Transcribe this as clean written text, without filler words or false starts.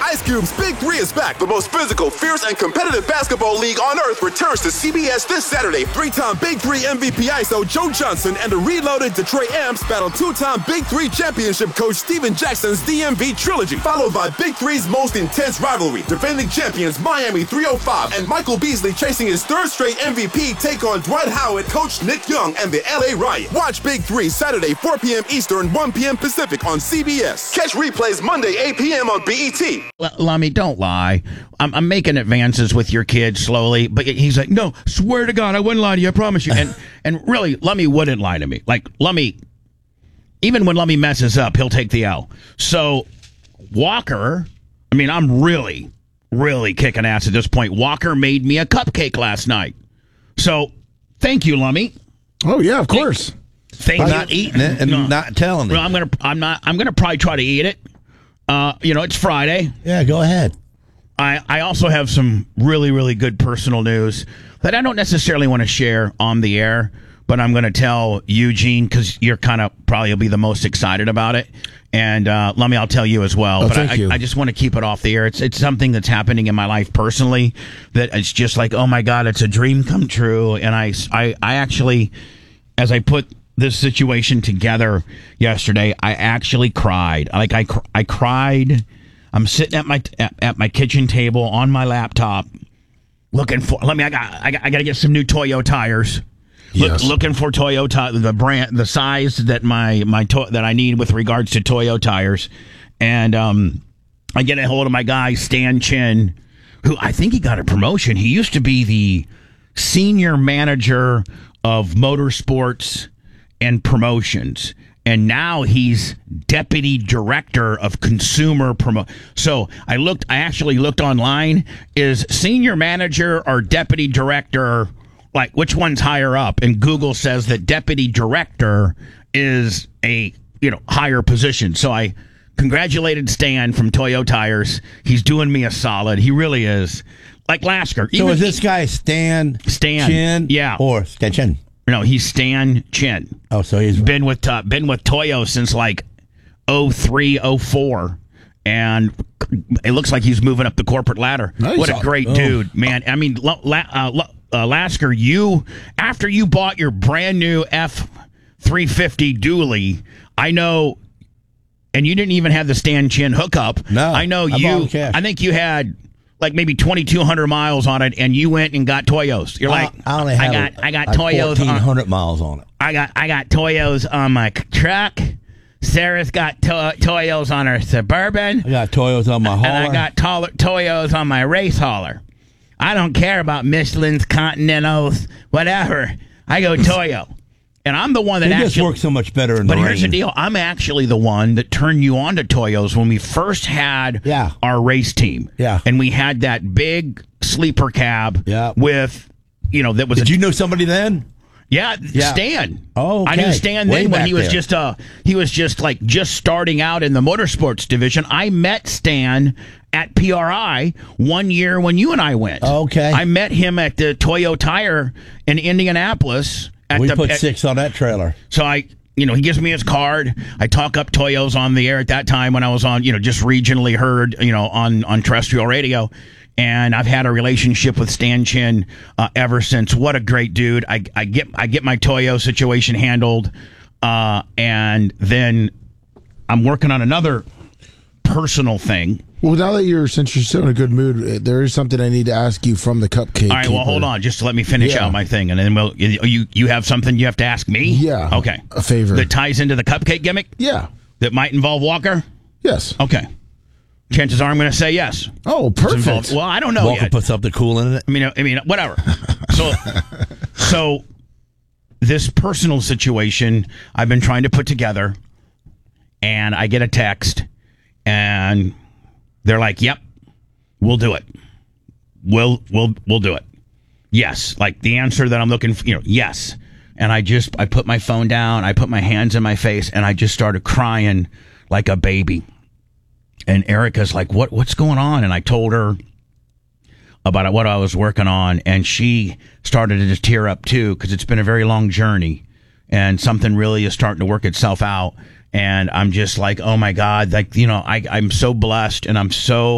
Ice Cube's Big Three is back. The most physical, fierce, and competitive basketball league on earth returns to CBS this Saturday. Three-time Big Three MVP ISO Joe Johnson and the reloaded Detroit Amps battle two-time Big Three championship coach Steven Jackson's DMV trilogy, followed by Big Three's most intense rivalry. Defending champions Miami 305 and Michael Beasley chasing his third straight MVP take on Dwight Howard, coach Nick Young, and the LA Riot. Watch Big Three Saturday, 4 p.m. Eastern, 1 p.m. Pacific on CBS. Catch replays Monday, 8 p.m. on BET. Lummy, don't lie. I'm making advances with your kid slowly, but he's like, no, swear to God, I wouldn't lie to you, I promise you. And really, Lummy wouldn't lie to me. Like, Lummy, even when Lummy messes up, he'll take the L. So, Walker, I mean, I'm really kicking ass at this point. Walker made me a cupcake last night. So, thank you, Lummy. Oh, yeah, of course. Thank you. Not eating it and not telling it. Well, I'm gonna probably try to eat it. It's Friday. Yeah, go ahead. I also have some really good personal news that I don't necessarily want to share on the air, but I'm going to tell Eugene because you're kind of probably will be the most excited about it. And Lummy, I'll tell you as well. But I just want to keep it off the air. It's something that's happening in my life personally that it's just like, oh my God, it's a dream come true. And I actually, as I put this situation together yesterday, I actually cried. Like I cried. I'm sitting at my kitchen table on my laptop, looking for. I got to get some new Toyo tires. Yes. Looking for Toyota, the brand, the size that that I need with regards to Toyo tires, and I get a hold of my guy Stan Chin, who I think he got a promotion. He used to be the senior manager of motorsports and promotions, and now he's deputy director of consumer So I actually looked online. Is senior manager or deputy director, like which one's higher up? And Google says that deputy director is a higher position. So I congratulated Stan from Toyo Tires. He's doing me a solid. He really is. Like Lasker. So is this guy Stan Chin? Yeah. Or Stan Chin? No, he's Stan Chin. Oh, so he's been with Toyo since like 03, 04, and it looks like he's moving up the corporate ladder. Nice. What a great dude, man! I mean, Lasker, after you bought your brand new F350 dually, I know, and you didn't even have the Stan Chin hookup. No, I know you. I think you had like maybe 2,200 miles on it, and you went and got Toyos. You're like, I only had I got Toyos. 1,400 miles on it. I got Toyos on my truck. Sarah's got Toyos on her Suburban. I got Toyos on my hauler. And I got Toyos on my race hauler. I don't care about Michelin's, Continentals, whatever. I go Toyo. And I'm the one that just works so much better in the rain. But here's the deal. I'm actually the one that turned you on to Toyos when we first had our race team. Yeah. And we had that big sleeper cab with, that was... Did you know somebody then? Yeah, Stan. Oh, okay. I knew Stan then when he was just starting out in the motorsports division. I met Stan at PRI one year when you and I went. Okay. I met him at the Toyo Tire in Indianapolis. We put 6 on that trailer. So he gives me his card. I talk up Toyos on the air at that time when I was on, just regionally heard, on terrestrial radio. And I've had a relationship with Stan Chin ever since. What a great dude! I get my Toyo situation handled, and then I'm working on another personal thing. Well, now that since you're still in a good mood, there is something I need to ask you from the cupcake. All right, well, hold on, just to let me finish out my thing, and then you have something you have to ask me. Yeah. Okay. A favor that ties into the cupcake gimmick. Yeah. That might involve Walker. Yes. Okay. Chances are I'm going to say yes. Oh, perfect. Well, I don't know Walker yet. put something cool in it. I mean, whatever. So this personal situation I've been trying to put together, and I get a text, and they're like, "Yep, we'll do it. We'll do it. Yes." Like the answer that I'm looking for, yes. And I put my phone down, I put my hands in my face, and I just started crying like a baby. And Erica's like, what's going on? And I told her about what I was working on, and she started to just tear up too, because it's been a very long journey, and something really is starting to work itself out. And I'm just like, oh my God, like, I'm so blessed, and I'm so